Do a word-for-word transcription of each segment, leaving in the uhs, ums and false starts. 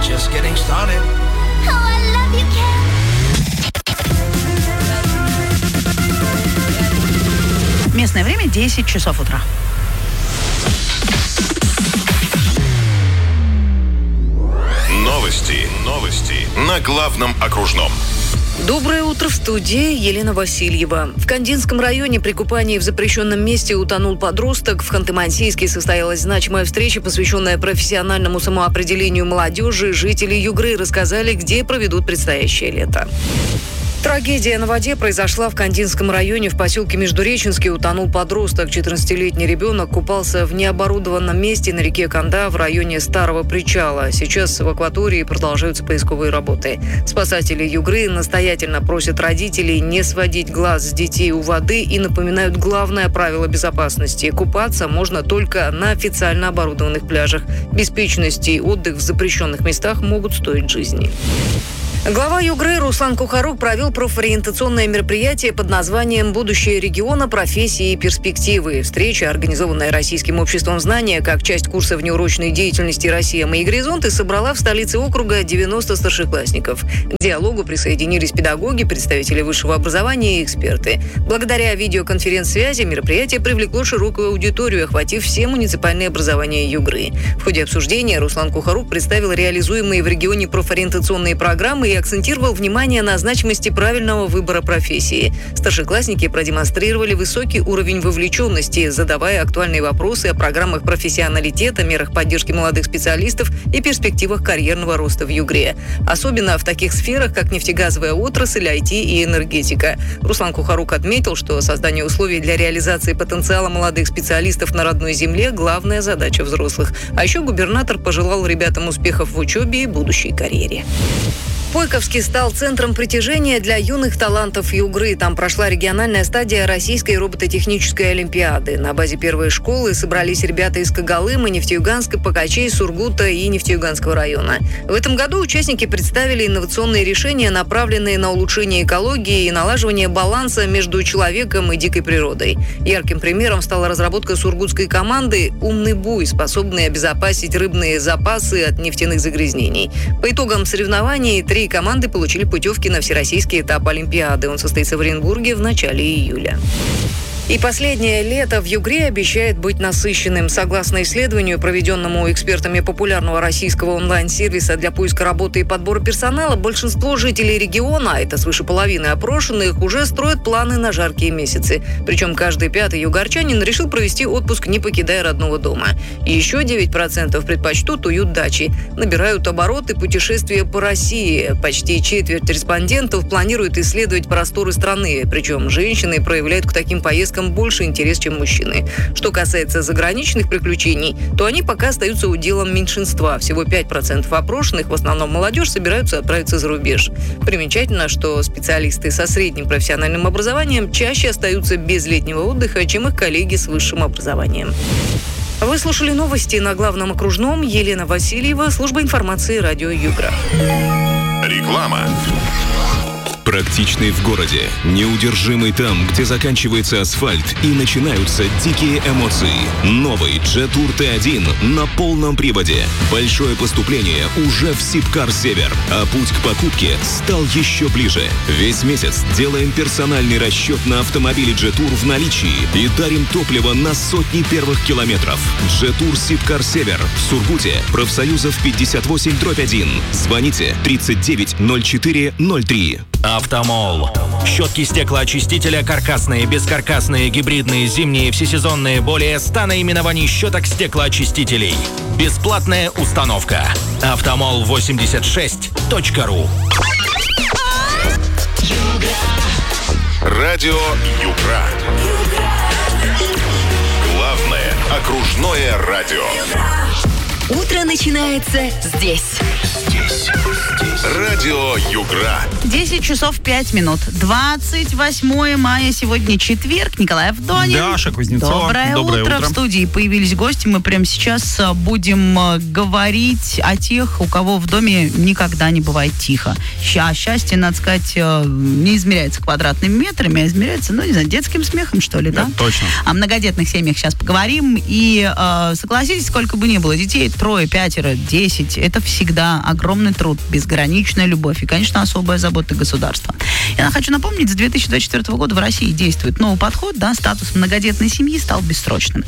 just getting started. Oh, I love you, Ken. Местное время десять часов утра. Новости. Новости на главном окружном. Доброе утро, в студии Елена Васильева. В Кандинском районе при купании в запрещенном месте утонул подросток. В Ханты-Мансийске состоялась значимая встреча, посвященная профессиональному самоопределению молодежи. Жители Югры рассказали, где проведут предстоящее лето. Трагедия на воде произошла в Кандинском районе. В поселке Междуреченский утонул подросток. четырнадцатилетний ребенок купался в необорудованном месте на реке Канда в районе Старого причала. Сейчас в акватории продолжаются поисковые работы. Спасатели Югры настоятельно просят родителей не сводить глаз с детей у воды и напоминают главное правило безопасности. Купаться можно только на официально оборудованных пляжах. Беспечность и отдых в запрещенных местах могут стоить жизни. Глава Югры Руслан Кухарук провел профориентационное мероприятие под названием «Будущее региона. Профессии и перспективы». Встреча, организованная Российским обществом знания как часть курса внеурочной деятельности «Россия. Мои горизонты», собрала в столице округа девяносто старшеклассников. К диалогу присоединились педагоги, представители высшего образования и эксперты. Благодаря видеоконференц-связи мероприятие привлекло широкую аудиторию, охватив все муниципальные образования Югры. В ходе обсуждения Руслан Кухарук представил реализуемые в регионе профориентационные программы и акцентировал внимание на значимости правильного выбора профессии. Старшеклассники продемонстрировали высокий уровень вовлеченности, задавая актуальные вопросы о программах профессионалитета, мерах поддержки молодых специалистов и перспективах карьерного роста в Югре. Особенно в таких сферах, как нефтегазовая отрасль, ай ти и энергетика. Руслан Кухарук отметил, что создание условий для реализации потенциала молодых специалистов на родной земле – главная задача взрослых. А еще губернатор пожелал ребятам успехов в учебе и будущей карьере. Пойковский стал центром притяжения для юных талантов Югры. Там прошла региональная стадия Российской робототехнической олимпиады. На базе первой школы собрались ребята из Когалыма, Нефтеюганска, Покачей, Сургута и Нефтеюганского района. В этом году участники представили инновационные решения, направленные на улучшение экологии и налаживание баланса между человеком и дикой природой. Ярким примером стала разработка сургутской команды «Умный буй», способный обезопасить рыбные запасы от нефтяных загрязнений. По итогам соревнований три команды получили путевки на всероссийский этап Олимпиады. Он состоится в Оренбурге в начале июля. И последнее лето в Югре обещает быть насыщенным. Согласно исследованию, проведенному экспертами популярного российского онлайн-сервиса для поиска работы и подбора персонала, большинство жителей региона, а это свыше половины опрошенных, уже строят планы на жаркие месяцы. Причем каждый пятый югорчанин решил провести отпуск, не покидая родного дома. Еще девять процентов предпочтут уют дачи. Набирают обороты путешествия по России. Почти четверть респондентов планируют исследовать просторы страны. Причем женщины проявляют к таким поездкам больше интерес, чем мужчины. Что касается заграничных приключений, то они пока остаются уделом меньшинства. Всего пять процентов опрошенных, в основном молодежь, собираются отправиться за рубеж. Примечательно, что специалисты со средним профессиональным образованием чаще остаются без летнего отдыха, чем их коллеги с высшим образованием. Вы слушали новости на главном окружном. Елена Васильева, служба информации радио Югра. Реклама. Практичный в городе, неудержимый там, где заканчивается асфальт и начинаются дикие эмоции. Новый Джетур Т один на полном приводе. Большое поступление уже в Сибкар Север, а путь к покупке стал еще ближе. Весь месяц делаем персональный расчет на автомобили Джетур в наличии и дарим топливо на сотни первых километров. Джетур Сибкар Север в Сургуте, профсоюзов пятьдесят восемь дробь один. Звоните тридцать девять ноль четыре ноль три. Автомол. Щетки стеклоочистителя каркасные, бескаркасные, гибридные, зимние, всесезонные. Более ста наименований щеток стеклоочистителей. Бесплатная установка. автомол восемьдесят шесть точка ру. Радио Югра. Главное окружное радио. Утро начинается здесь. Здесь. Радио Югра. десять часов пять минут. двадцать восьмое мая. Сегодня четверг. Николай Авдонин. Даша Кузнецова. Доброе, Доброе утро. утро. В студии появились гости. Мы прямо сейчас будем говорить о тех, у кого в доме никогда не бывает тихо. Ща, счастье, надо сказать, не измеряется квадратными метрами, а измеряется, ну, не знаю, детским смехом, что ли, да? Да, точно. О многодетных семьях сейчас поговорим. И э, согласитесь, сколько бы ни было детей, трое, пятеро, десять, это всегда огромный труд, безграничная любовь и, конечно, особая забота государства. Я хочу напомнить, с две тысячи двадцать четвёртого года в России действует новый подход, да, статус многодетной семьи стал бессрочным.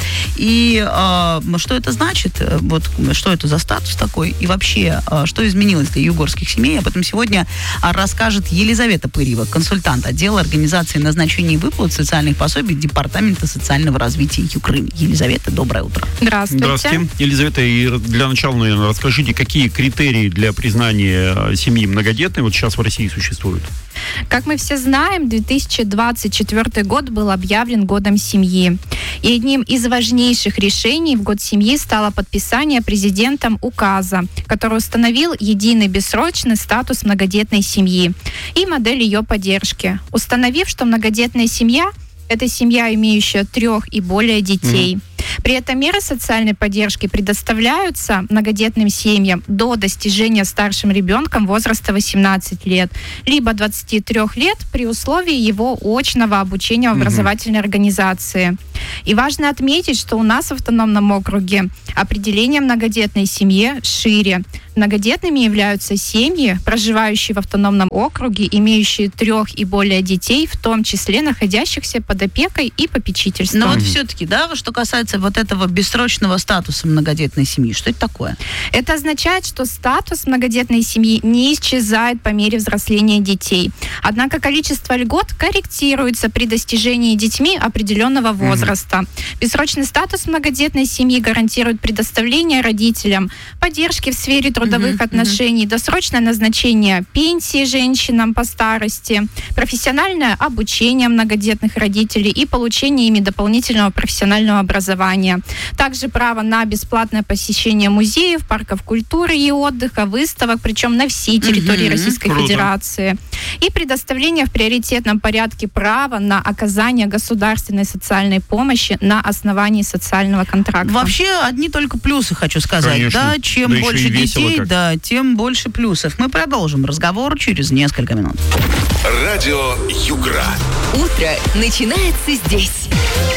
И э, что это значит? Вот что это за статус такой? И вообще, э, что изменилось для югорских семей? Об этом сегодня расскажет Елизавета Пырева, консультант отдела организации назначения и выплат социальных пособий Департамента социального развития Югры. Елизавета, доброе утро. Здравствуйте. Здравствуйте. Елизавета, и для начала, наверное, расскажите, какие критерии для признания семьи многодетной вот сейчас в России существуют? Как мы все знаем, две тысячи двадцать четвёртый год был объявлен годом семьи. И одним из важнейших решений в год семьи стало подписание президентом указа, который установил единый бессрочный статус многодетной семьи и модель ее поддержки, установив, что многодетная семья – это семья, имеющая трех и более детей. Mm-hmm. При этом меры социальной поддержки предоставляются многодетным семьям до достижения старшим ребенком возраста восемнадцать лет, либо двадцати трёх лет при условии его очного обучения в образовательной организации. И важно отметить, что у нас в автономном округе определение многодетной семьи шире. Многодетными являются семьи, проживающие в автономном округе, имеющие трех и более детей, в том числе находящихся под опекой и попечительством. Но вот все-таки, да, что касается вот этого бессрочного статуса многодетной семьи, что это такое? Это означает, что статус многодетной семьи не исчезает по мере взросления детей. Однако количество льгот корректируется при достижении детьми определенного возраста. Mm-hmm. Бессрочный статус многодетной семьи гарантирует предоставление родителям поддержки в сфере трудовых mm-hmm. отношений, mm-hmm. досрочное назначение пенсии женщинам по старости, профессиональное обучение многодетных родителей и получение ими дополнительного профессионального образования. Также право на бесплатное посещение музеев, парков культуры и отдыха, выставок, причем на всей территории mm-hmm. Российской Круто. Федерации. И предоставление в приоритетном порядке права на оказание государственной социальной помощи на основании социального контракта. Вообще, одни только плюсы, хочу сказать. Конечно. Да, чем Да больше детей, как. да, тем больше плюсов. Мы продолжим разговор через несколько минут. Радио Югра. Утро начинается здесь.